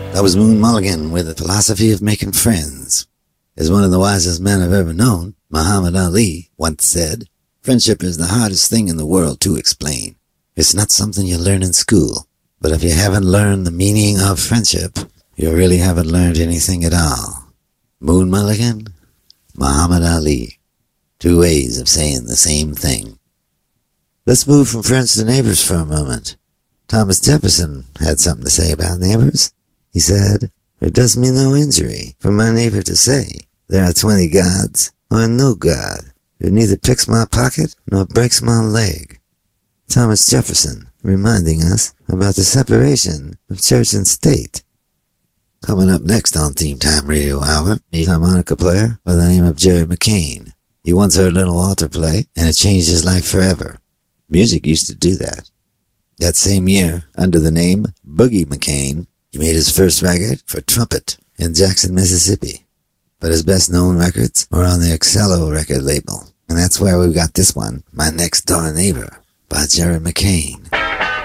That was Moon Mulligan with the philosophy of making friends. As one of the wisest men I've ever known, Muhammad Ali, once said, friendship is the hardest thing in the world to explain. It's not something you learn in school. But if you haven't learned the meaning of friendship, you really haven't learned anything at all. Moon Mulligan, Muhammad Ali. Two ways of saying the same thing. Let's move from friends to neighbors for a moment. Thomas Jefferson had something to say about neighbors. He said, "It does me no injury for my neighbor to say, there are 20 gods, or no God, who neither picks my pocket nor breaks my leg." Thomas Jefferson, reminding us about the separation of church and state. Coming up next on Theme Time Radio Hour, a harmonica player by the name of Jerry McCain. He once heard Little Walter play, and it changed his life forever. Music used to do that. That same year, under the name Boogie McCain, he made his first record for trumpet in Jackson, Mississippi. But his best-known records were on the Excello record label. And that's where we've got this one, My Next Door Neighbor, by Jerry McCain.